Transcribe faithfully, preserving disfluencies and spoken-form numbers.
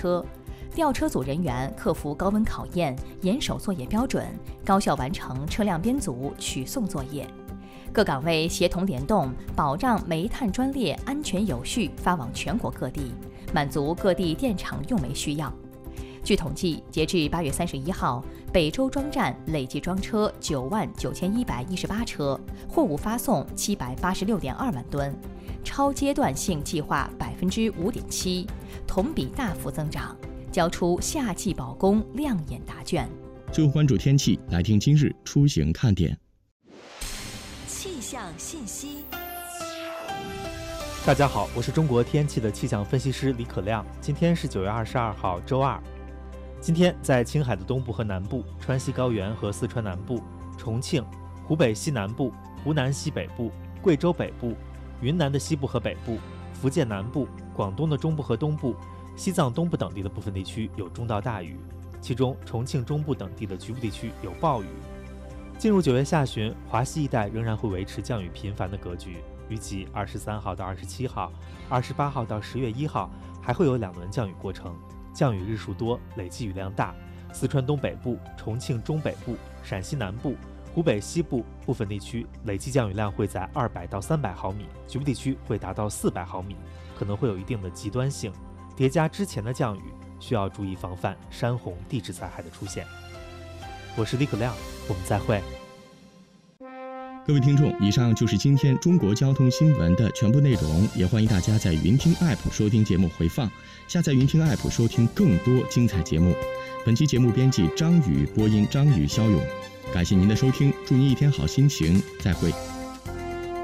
车。吊车组人员克服高温考验，严守作业标准，高效完成车辆编组、取送作业。各岗位协同联动，保障煤炭专列安全有序发往全国各地，满足各地电厂用煤需要。据统计，截至八月三十一号，北周庄站累计装车九万九千一百一十八车，货物发送七百八十六点二万吨，超阶段性计划百分之五点七，同比大幅增长，交出夏季保供亮眼答卷。 最后关注天气，来听今日出行看点。 气象信息。 大家好，我是中国天气的气象分析师李可亮。今天是九月二十二号，周二。今天在青海的东部和南部、川西高原和四川南部、重庆、湖北西南部、湖南西北部、贵州北部、云南的西部和北部、福建南部、广东的中部和东部、西藏东部等地的部分地区有中到大雨，其中重庆中部等地的局部地区有暴雨。进入九月下旬，华西一带仍然会维持降雨频繁的格局，预计二十三号到二十七号、二十八号到十月一号还会有两轮降雨过程，降雨日数多，累计雨量大。四川东北部、重庆中北部、陕西南部、湖北西部部分地区累计降雨量会在二百到三百毫米，局部地区会达到四百毫米，可能会有一定的极端性。叠加之前的降雨，需要注意防范山洪、地质灾害的出现。我是李可亮，我们再会。 各位听众，以上就是今天中国交通新闻的全部内容，也欢迎大家在云听 App 收听节目回放，下载云听 App 收听更多精彩节目。本期节目编辑张宇，播音张宇、肖勇。感谢您的收听，祝您一天好心情，再会。